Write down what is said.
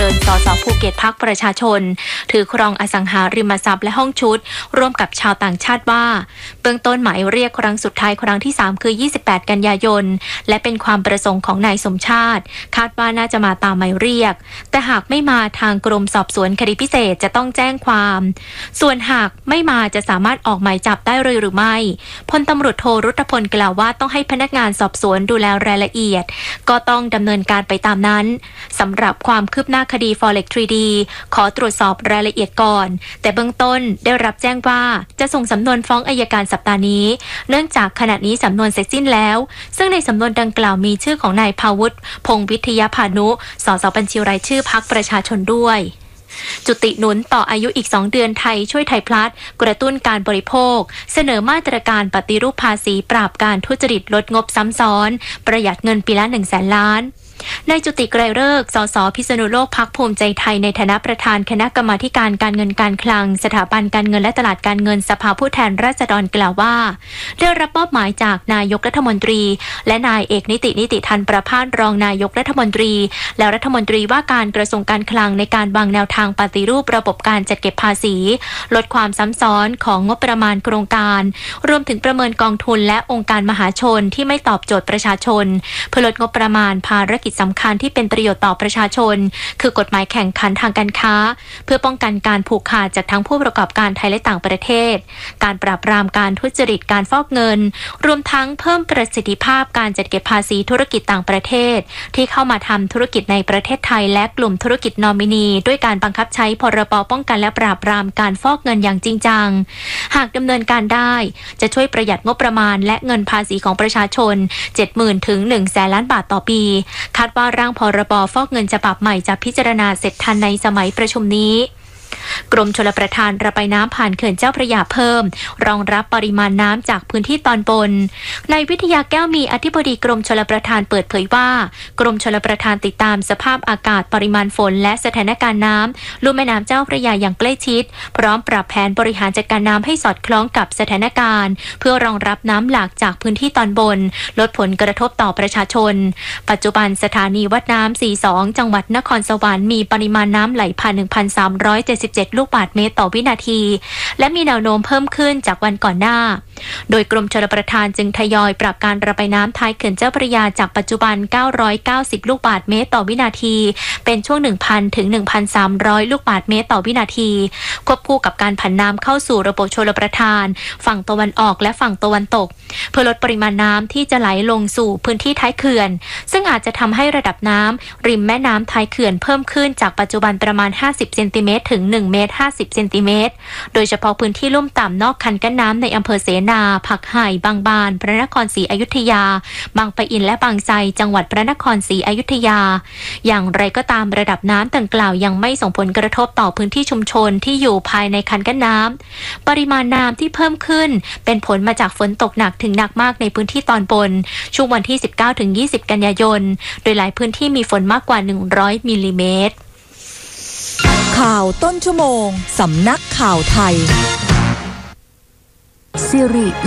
ญสสภูเก็ตพรรคประชาชนถือครองอสังหาริมทรัพย์และห้องชุดร่วมกับชาวต่างชาติว่าเบื้องต้นหมายเรียกครั้งสุดท้ายครั้งที่3คือ28กันยายนและเป็นความประสงค์ของนายสมชาติคาดว่าน่าจะมาตามหมายเรียกแต่หากไม่มาทางกรมสอบสวนคดีพิเศษจะต้องแจ้งความส่วนหากไม่มาจะสามารถออกหมายจับได้เลยหรือไม่พลตำรวจโทรุตพลกล่าวว่าต้องให้พนักงานสอบสวนดูแลรายละเอียดก็ต้องดำเนินการไปตามนั้นสำหรับความคืบหน้าคดี Forex 3D ขอตรวจสอบรายละเอียดก่อนแต่เบื้องต้นได้รับแจ้งว่าจะส่งสำนวนฟ้องอัยการสัปดาห์นี้เนื่องจากขณะนี้สำนวนเสร็จสิ้นแล้วซึ่งในสำนวนดังกล่าวมีชื่อของนายภาวุฒิพงษ์วิทยาพานุสสบัญชีรายชื่อพรรคประชาชนด้วยจุติหนุนต่ออายุอีก2เดือนไทยช่วยไทยพลัสกระตุ้นการบริโภคเสนอมาตรการปฏิรูปภาษีปราบการทุจริตลดงบซ้ำซ้อนประหยัดเงินปีละ 100,000 ล้านนายจุติไกรฤกษ์ สสพิษณุโลกพรรคภูมิใจไทยในฐานะประธานคณะกรรมาธิการการเงินการคลังสถาบันการเงินและตลาดการเงินสภาผู้แทนราษฎรกล่าวว่าได้รับมอบหมายจากนายกรัฐมนตรีและนายเอกนิติธันประภาสรองนายกรัฐมนตรีและรัฐมนตรีว่าการกระทรวงการคลังในการวางแนวทางปฏิรูประบบการจัดเก็บภาษีลดความซ้ำซ้อนของงบประมาณโครงการรวมถึงประเมินกองทุนและองค์การมหาชนที่ไม่ตอบโจทย์ประชาชนเพื่อลดงบประมาณภารกิจสำคัญที่เป็นประโยชน์ต่อประชาชนคือกฎหมายแข่งขันทางการค้าเพื่อป้องกันการผูกขาดจากทั้งผู้ประกอบการไทยและต่างประเทศการปราบปรามการทุจริตการฟอกเงินรวมทั้งเพิ่มประสิทธิภาพการจัดเก็บภาษีธุรกิจต่างประเทศที่เข้ามาทำธุรกิจในประเทศไทยและกลุ่มธุรกิจนอมินีด้วยการบังคับใช้พรบป้องกันและปราบปรามการฟอกเงินอย่างจริงจังหากดำเนินการได้จะช่วยประหยัดงบประมาณและเงินภาษีของประชาชน 70,000 ถึง 100,000 ล้านบาทต่อปีคาดว่าร่างพรบฟอกเงินฉบับใหม่จะพิจารณาเสร็จทันในสมัยประชุมนี้กรมชลประทานระบายน้ำผ่านเขื่อนเจ้าพระยาเพิ่มรองรับปริมาณน้ำจากพื้นที่ตอนบนนายวิทยาแก้วมีอธิบดีกรมชลประทานเปิดเผยว่ากรมชลประทานติดตามสภาพอากาศปริมาณฝนและสถานการณ์น้ำลุ่มแม่น้ำเจ้าพระยาอย่างใกล้ชิดพร้อมปรับแผนบริหารจัดการน้ำให้สอดคล้องกับสถานการณ์เพื่อรองรับน้ำหลากจากพื้นที่ตอนบนลดผลกระทบต่อประชาชนปัจจุบันสถานีวัดน้ำ42จังหวัดนครสวรรค์มีปริมาณน้ำไหลผ่าน 1,377 ลูกบาศก์เมตรต่อวินาทีและมีแนวโน้มเพิ่มขึ้นจากวันก่อนหน้าโดยกรมชลประทานจึงทยอยปรับการระบายน้ำท้ายเขื่อนเจ้าพระยาจากปัจจุบัน990ลูกบาศก์เมตรต่อวินาทีเป็นช่วง 1,000 ถึง 1,300 ลูกบาศก์เมตรต่อวินาทีควบคู่กับการผันน้ำเข้าสู่ระบบชลประทานฝั่งตะวันออกและฝั่งตะวันตกเพื่อลดปริมาณน้ำที่จะไหลลงสู่พื้นที่ท้ายเขื่อนซึ่งอาจจะทำให้ระดับน้ำริมแม่น้ำท้ายเขื่อนเพิ่มขึ้นจากปัจจุบันประมาณ50เซนติเมตรถึง1เมตร50เซนติเมตรโดยเฉพาะพื้นที่ลุ่มต่ำนอกคันกั้นน้ำในอำเภอเสนาผักไห่บางบานพระนครศรีอยุธยาบางปะอินและบางไทรจังหวัดพระนครศรีอยุธยาอย่างไรก็ตามระดับน้ำดังกล่าวยังไม่ส่งผลกระทบต่อพื้นที่ชุมชนที่อยู่ภายในคันกั้นน้ำปริมาณน้ำที่เพิ่มขึ้นเป็นผลมาจากฝนตกหนักถึงหนักมากในพื้นที่ตอนบนช่วงวันที่ 19-20 กันยายนโดยหลายพื้นที่มีฝนมากกว่า100มิลลิเมตรข่าวต้นชั่วโมงสำนักข่าวไทยสิริ